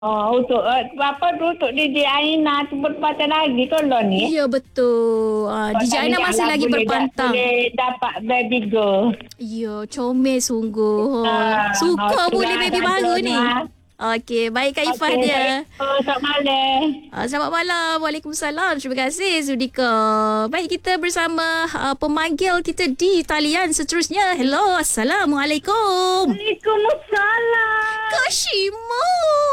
Untuk apa tu untuk DJ Aina tu berpantang lagi kalau ni. Ya, betul. DJ Aina masih lagi berpantang. Boleh dapat baby girl. Ya, comel sungguh. Suka boleh baby baru ni. Okey, baik Kak Ifah dia. Selamat malam. Selamat malam. Waalaikumsalam. Terima kasih Zudika. Baik, kita bersama pemanggil kita di talian seterusnya. Hello, Assalamualaikum. Waalaikumsalam. Kak Shima.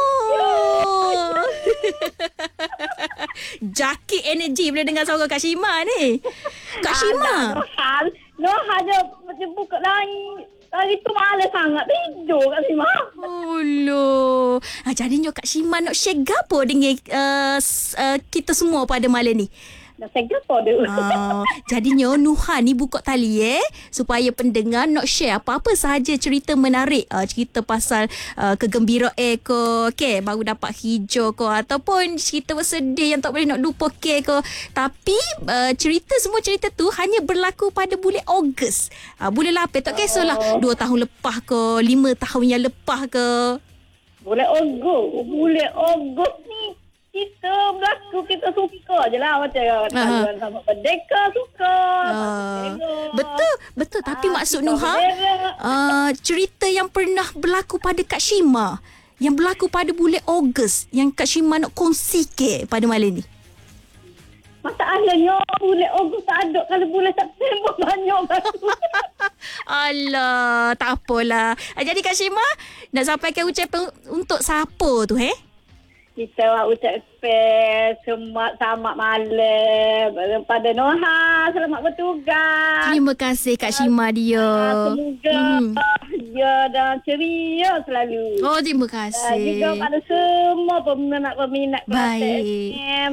Jakit energi bila dengar suara Kak Shima ni. Kak Shima. Nohan dia buka lain. Hari tu malas sangat tidur Kak Shima. Oh loh. Jadinya Kak Shima nak share gapo dengan kita semua pada malam ni? Nak share gapo tu? Jadinya Nuhan ni buka tali supaya pendengar nak share apa-apa sahaja cerita menarik. Cerita pasal kegembiraan ke, okay, baru dapat hijau ke, ataupun cerita bersedih yang tak boleh nak lupa ke. Tapi semua cerita tu hanya berlaku pada bulan Ogos. Bulan 8 tak kisahlah 2 tahun lepas ke, 5 tahun yang lepas ke. Bulan Ogos ni kita berlaku, kita suka je lah macam sama Merdeka suka. Betul. Tapi maksud Nuha, cerita yang pernah berlaku pada Kak Shima, yang berlaku pada bulan Ogos, yang Kak Shima nak kongsi ke pada malam ni. Masalahnya bulan Ogos tak ada. Kalau bulan September banyak berlaku. Alah, tak apalah. Jadi Kak Shima nak sampaikan ucapan untuk siapa tu Kita ucapkan selamat malam pada Noha. Selamat bertugas. Terima kasih Kak Shima dia. Semoga dia dan ceria selalu. Oh, terima kasih. Juga pada semua peminat baik.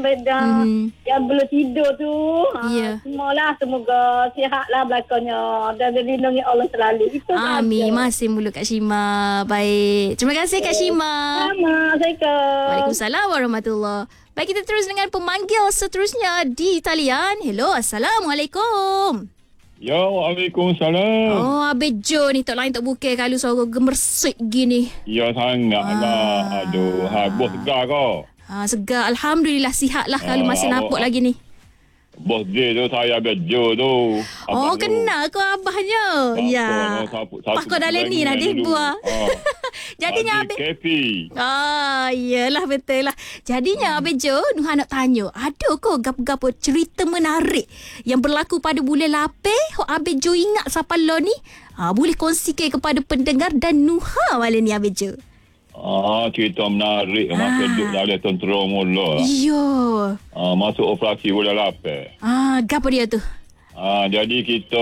Yang belum tidur tu. Ya. Semualah semoga sihatlah belakangnya dan dilindungi Allah selalu. Itu amin. Masih mulut Kak Shima. Baik. Terima kasih Kak Shima. Assalamualaikum. Waalaikumsalam warahmatullahi. Baik, kita terus dengan pemanggil seterusnya di talian. Hello, Assalamualaikum. Ya, Waalaikumsalam. Oh, Abang Jo ni tak lain tak bukan kalau suara gemersik gini. Ya, sangatlah. Aduh, bos segar kau. Segar. Alhamdulillah sihatlah kalau masih nampak lagi ni. Bos dia tu, saya Abang Jo tu. Kenal kau abahnya. Ya. Pas kau dah ni dah dia buah. Jadinya Abang Kepi. Iyalah betul lah. Jadinya Abang Jo, Nuha nak tanya, ada ke gapo-gapo cerita menarik yang berlaku pada bulan 8 Abang Jo ingat siapa lo ni? Boleh kongsikan kepada pendengar dan Nuha malam ni Abang Jo. Cerita menarik. Masa duduk dalam tentera mula. Ya. Masuk operasi bulan 8. Gapo dia tu? Jadi kita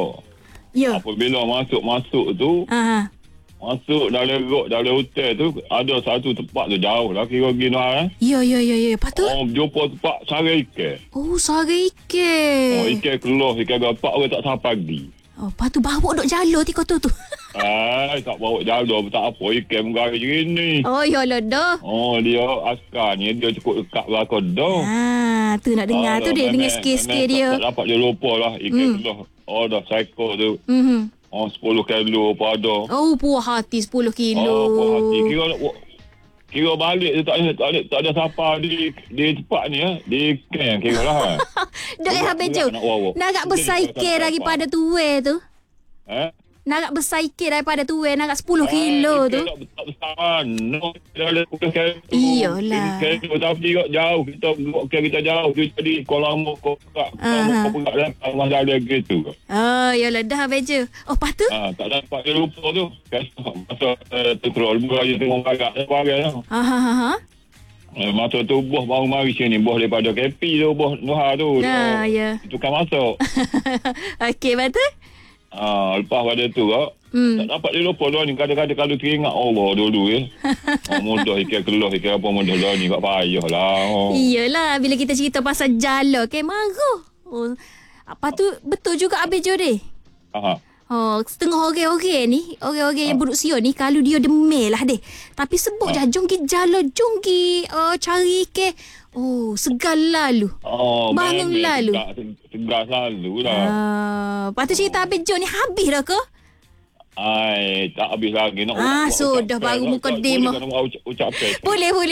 apabila masuk tu, masuk dalam hotel tu, ada satu tempat tu jauh lah kira gina. Ya. Lepas tu? Jumpa tempat sara ikan. Sara ikan. Ikan keluar, ikan gapak orang tak sampai pagi. Lepas tu bawa duk jalur tiko tu. Tak bawa jalur tak apa, ikan menggari gini. Yalah dah. Dia askar ni, dia cukup dekat belakang dah. Tu nak dengar tu dia dengan sikit-sikit dia. Tak dapat dia lupa lah, ikan keluar. Dah psycho tu. 10 kilo apa ada. Puas hati 10 kilo. Puas hati. Kira balik tu tak ada siapa di tempat ni di camp kira lah. Dah Abang Jo. Nak besar ikan daripada tuwe tu. Nak besar ikan daripada tuwe, nak 10 kilo tu. Tak besar. No, dah 10 kilo. Iyalah. Tapi jauh kita jauh jadi Kuala Lumpur perak rumah jalan gitu. Yalah dah Abang Jo. Lepas tu? Tak dapat dia lupa tu. Masa terus beraja tengok agak masa tu bos baru mari sini, bos daripada KP tu, bos Nuha tu. Ya. Tukar masuk. Okey, betul? Lepas pada tu tak dapat dia lupa lah ni. Kadang-kadang kalau teringat Allah dulu mudah ikan keluar, ikan apa mudah lah ni, kat payah lah. Iyalah, bila kita cerita pasal jala marah. Apa tu betul juga Abang Jo deh. Setengah orang-orang ni, orang-orang yang berusia ni, kalau dia demel lah deh. Tapi sebut je jonggi jala, jonggi cari ikan. Segar lalu. Bangun lalu. Segar selalu lah. Lepas tu cerita Abang Jo ni habis dah ke? Tak habis lagi nak sudah baru mukadimah. Ucap Boleh